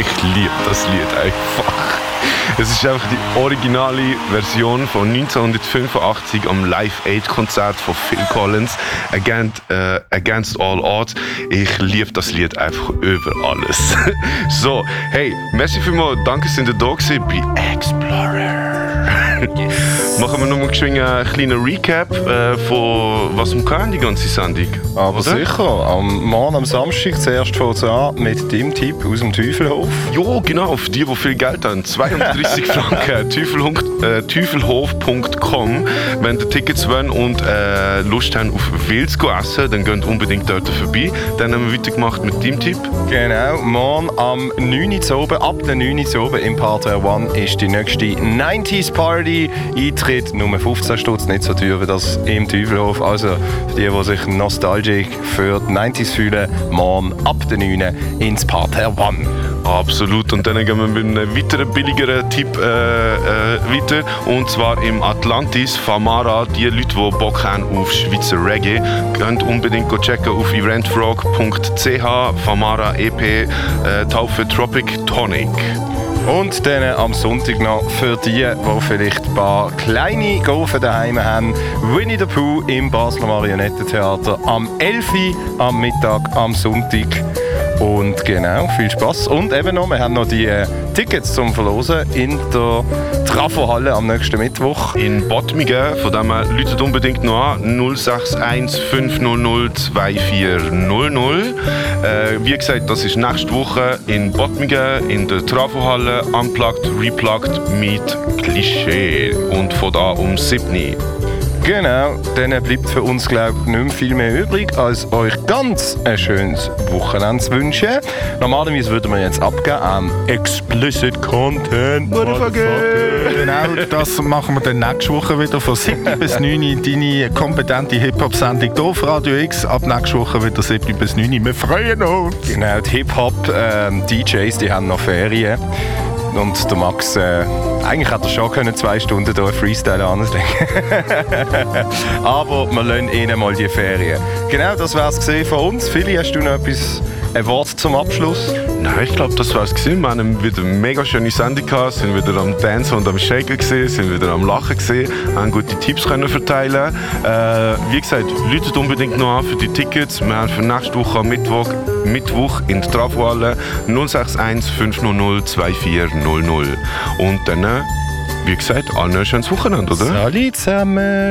Ich liebe das Lied einfach. Es ist einfach die originale Version von 1985 am Live-Aid-Konzert von Phil Collins, Against All Odds. Ich liebe das Lied einfach über alles. So, hey, merci vielmals, danke, dass ihr da gewesen bei Explorer. Machen wir nochmal einen kleinen Recap von was wir können, die ganze Sendung. Aber oder? Sicher, morgen am Samstag zuerst fängt es an mit dem Tipp aus dem Teufelhof. Ja, genau, für die viel Geld haben. 32 Franken, teufelhof.com. Wenn ihr Tickets wollen und Lust haben auf Wild zu essen, dann geht unbedingt dort vorbei. Dann haben wir weitergemacht mit dem Tipp. Genau, morgen am 9 Uhr oben, ab der 9 Uhr oben im Parterre One ist die nächste 90s Party. Eintritt nur 15 Stutz, nicht so teuer wie das im Teufelhof. Also für die sich nostalgisch für die 90s fühlen, morgen ab der 9 Uhr ins Parterre One. Absolut. Und dann gehen wir mit einem weiteren billigeren Tipp weiter. Und zwar im Atlantis, Famara. Die Leute, die Bock haben auf Schweizer Reggae, könnt unbedingt checken auf eventfrog.ch. Famara EP Taufe Tropic Tonic. Und dann am Sonntag noch für die, die vielleicht ein paar kleine Golfen daheim haben, Winnie the Pooh im Basler Marionettentheater am 11 Uhr am Mittag am Sonntag. Und genau, viel Spaß. Und eben noch, wir haben noch die Tickets zum Verlosen in der Trafohalle am nächsten Mittwoch. In Bottmingen, von dem her läutet unbedingt noch an 061 500 2400. Wie gesagt, das ist nächste Woche in Bottmingen in der Trafohalle, Unplugged, Replugged mit Klischee. Und von da um 7 Uhr. Genau, dann bleibt für uns, glaube ich, nicht mehr viel mehr übrig, als euch ganz ein schönes Wochenende zu wünschen. Normalerweise würden wir jetzt abgeben an Explicit Content. Genau, das machen wir dann nächste Woche wieder von 7 bis 9 Uhr. Deine kompetente Hip-Hop-Sendung hier auf Radio X. Ab nächste Woche wieder 7 bis 9 Uhr. Wir freuen uns! Genau, die Hip-Hop-DJs, die haben noch Ferien. Und der Max, eigentlich hätte er schon 2 Stunden hier Freestyle anlegen. Aber wir lassen ihnen mal die Ferien. Genau, das wäre es von uns. Philly, hast du noch ein Wort zum Abschluss? Nein, ich glaube, das war es gewesen. Wir haben wieder eine mega schöne Sendung gehabt, sind wieder am Dancen und am Shaken gewesen, sind wieder am Lachen gewesen, haben gute Tipps können verteilen. Wie gesagt, läutet unbedingt noch an für die Tickets. Wir haben für nächste Woche am Mittwoch in der Trafohalle 061 500 2400. Und dann, wie gesagt, allen ein schönes Wochenende, oder? Salut zusammen!